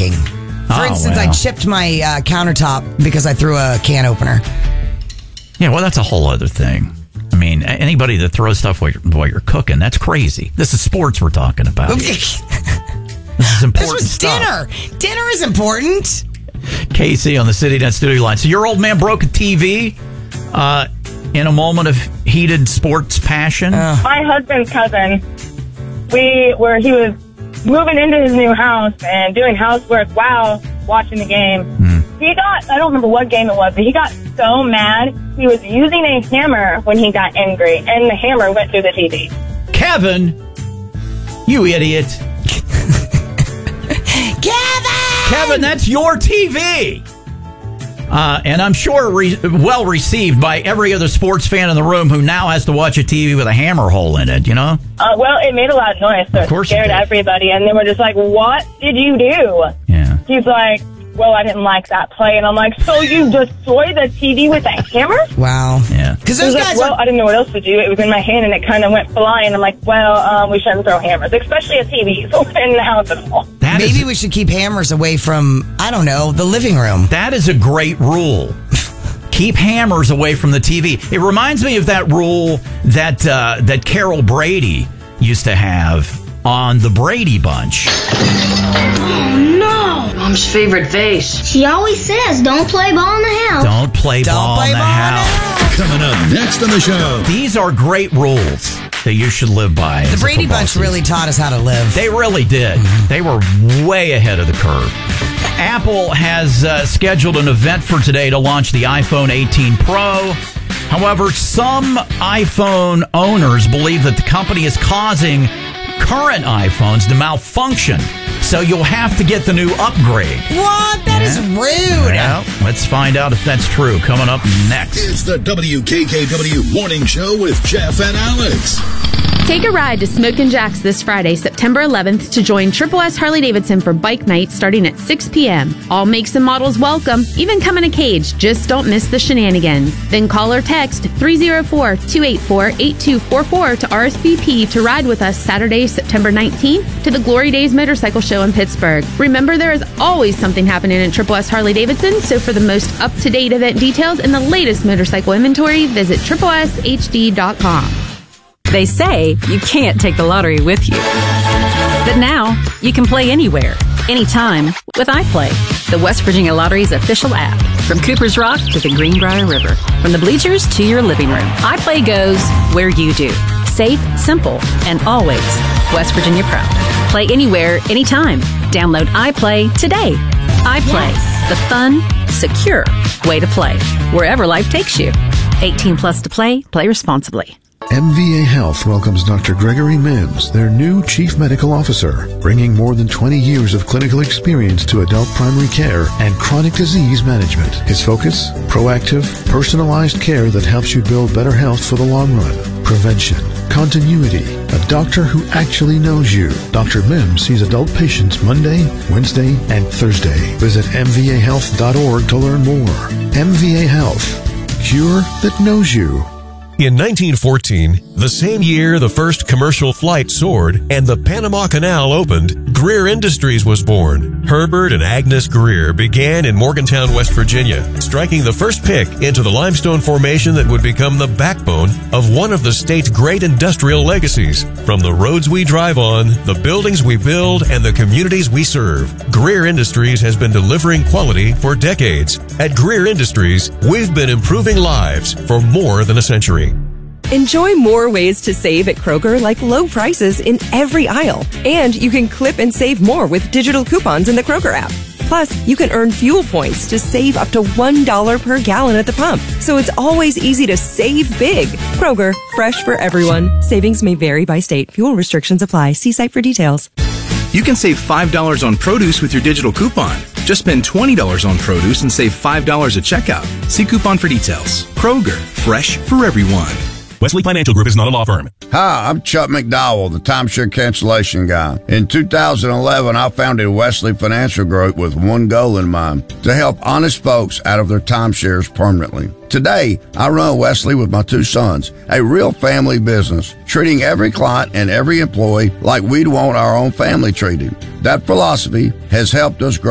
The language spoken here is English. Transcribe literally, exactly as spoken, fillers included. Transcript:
breaking. For Oh, instance, well. I chipped my uh, countertop because I threw a can opener. Yeah, well, that's a whole other thing. I mean, anybody that throws stuff while you're, while you're cooking, that's crazy. This is sports we're talking about. This is important This was stuff. dinner. Dinner is important. Casey on the CityNet studio line. So your old man broke a T V uh, in a moment of heated sports passion? Uh. My husband's cousin, we were, he was moving into his new house and doing housework while watching the game. Hmm. He got, I don't remember what game it was, but he got so mad, he was using a hammer when he got angry, and the hammer went through the T V. Kevin, you idiot. Kevin! Kevin, that's your T V. Uh, and I'm sure re- well received by every other sports fan in the room who now has to watch a T V with a hammer hole in it, you know? Uh, well, it made a lot of noise, so Of course it it scared did. everybody, and they were just like, what did you do? Yeah. He's like, well, I didn't like that play, and I'm like, so you destroyed the T V with a hammer? Wow. Yeah. Because He those was like, guys well, are... I didn't know what else to do. It was in my hand, and it kind of went flying. I'm like, well, um, we shouldn't throw hammers, especially a T V in the house at all. That Maybe is, we should keep hammers away from, I don't know, the living room. that is a great rule. Keep hammers away from the T V. It reminds me of that rule that uh, that Carol Brady used to have on the Brady Bunch. Oh, no. Mom's favorite vase. She always says, don't play ball in the house. Don't play Don't ball play in the ball in the house. house. Coming up next on the show. These are great rules that you should live by. The as a Brady football Bunch season. really taught us how to live. They really did. They were way ahead of the curve. Apple has uh, scheduled an event for today to launch the iPhone eighteen Pro. However, some iPhone owners believe that the company is causing current iPhones to malfunction. So you'll have to get the new upgrade. What? That is Yeah. rude. Well, let's find out if that's true. Coming up next. It's the W K K W Morning Show with Jeff and Alex. Take a ride to Smokin' Jack's this Friday, September eleventh, to join Triple S Harley-Davidson for Bike Night starting at six p.m. All makes and models welcome, even come in a cage. Just don't miss the shenanigans. Then call or text three oh four, two eight four, eight two four four to R S V P to ride with us Saturday, September nineteenth to the Glory Days Motorcycle Show in Pittsburgh. Remember, there is always something happening at Triple S Harley-Davidson, so for the most up-to-date event details and the latest motorcycle inventory, visit triple s h d dot com. They say you can't take the lottery with you. But now, you can play anywhere, anytime with iPlay, the West Virginia Lottery's official app. From Cooper's Rock to the Greenbrier River, from the bleachers to your living room, iPlay goes where you do. Safe, simple, and always West Virginia proud. Play anywhere, anytime. Download iPlay today. iPlay, Yes. the fun, secure way to play, wherever life takes you. eighteen plus to play, play responsibly. M V A Health welcomes Doctor Gregory Mims, their new Chief Medical Officer, bringing more than twenty years of clinical experience to adult primary care and chronic disease management. His focus? Proactive, personalized care that helps you build better health for the long run. Prevention, continuity, a doctor who actually knows you. Doctor Mims sees adult patients Monday, Wednesday, and Thursday. Visit m v a health dot org to learn more. M V A Health, cure that knows you. In nineteen fourteen, the same year the first commercial flight soared and the Panama Canal opened, Greer Industries was born. Herbert and Agnes Greer began in Morgantown, West Virginia, striking the first pick into the limestone formation that would become the backbone of one of the state's great industrial legacies. From the roads we drive on, the buildings we build, and the communities we serve, Greer Industries has been delivering quality for decades. At Greer Industries, we've been improving lives for more than a century. Enjoy more ways to save at Kroger, like low prices in every aisle. And you can clip and save more with digital coupons in the Kroger app. Plus, you can earn fuel points to save up to one dollar per gallon at the pump. So it's always easy to save big. Kroger, fresh for everyone. Savings may vary by state. Fuel restrictions apply. See site for details. You can save five dollars on produce with your digital coupon. Just spend twenty dollars on produce and save five dollars at checkout. See coupon for details. Kroger, fresh for everyone. Wesley Financial Group is not a law firm. Hi, I'm Chuck McDowell, the timeshare cancellation guy. In two thousand eleven, I founded Wesley Financial Group with one goal in mind, to help honest folks out of their timeshares permanently. Today, I run Wesley with my two sons, a real family business, treating every client and every employee like we'd want our own family treated. That philosophy has helped us grow